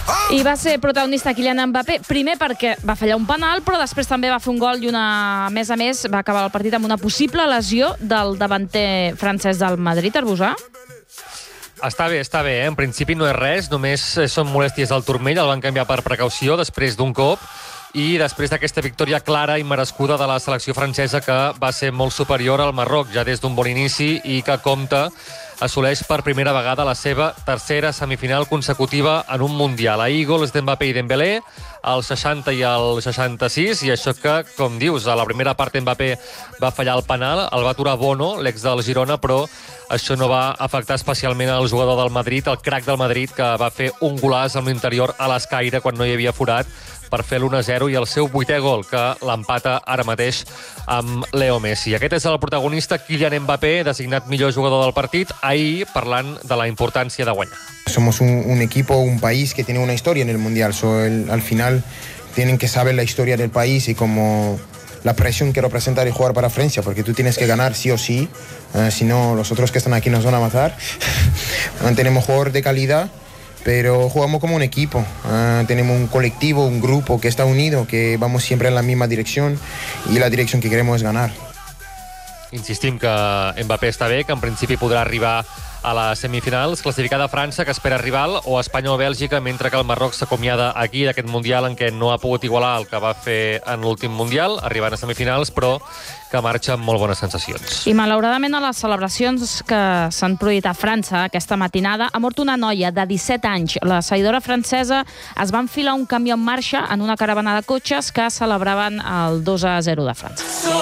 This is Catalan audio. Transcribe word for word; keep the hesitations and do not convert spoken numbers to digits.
I va ser protagonista Kylian Mbappé, primer perquè va fallar un penal, però després també va fer un gol i, una, a més a més, va acabar el partit amb una possible lesió del davanter francès del Madrid, Arbusà. Està bé, està bé, eh? En principi no és res, només són molèsties al turmell, el van canviar per precaució després d'un cop, i després d'aquesta victòria clara i merescuda de la selecció francesa, que va ser molt superior al Marroc ja des d'un bon inici i que compta assoleix per primera vegada la seva tercera semifinal consecutiva en un Mundial. Ahir gols d'Mbappé i Dembélé, al seixanta i al seixanta-sis, i això que, com dius, a la primera part Mbappé va fallar el penal, el va aturar Bono, l'ex del Girona, però això no va afectar especialment al jugador del Madrid, el crac del Madrid, que va fer un golàs amb l'interior a l'escaire quan no hi havia forat per fer l'u a zero i el seu vuitè gol, que l'empata ara mateix amb Leo Messi. Aquest és el protagonista, Kylian Mbappé, designat millor jugador del partit, ahir parlant de la importància de guanyar. Somos un, un equipo, un país que tiene una historia en el Mundial. So, el, al final tienen que saber la historia del país y como la presión que representa el jugar para Francia, porque tú tienes que ganar sí o sí, uh, si no los otros que están aquí nos van a matar. Tenemos jugadores de calidad, pero jugamos como un equipo, uh, tenemos un colectivo, un grupo que está unido, que vamos siempre en la misma dirección y la dirección que queremos es ganar. Insistim que Mbappé està bé, que en principi podrà arribar a les semifinals, classificada França, que espera rival, o Espanya o Bèlgica, mentre que el Marroc s'acomiada aquí d'aquest Mundial en què no ha pogut igualar el que va fer en l'últim Mundial, arribant a semifinals, però que marxa amb molt bones sensacions. I malauradament a les celebracions que s'han produït a França aquesta matinada ha mort una noia de disset anys. La seguidora francesa es va enfilar un camió en marxa en una caravana de cotxes que celebraven el dos a zero de França.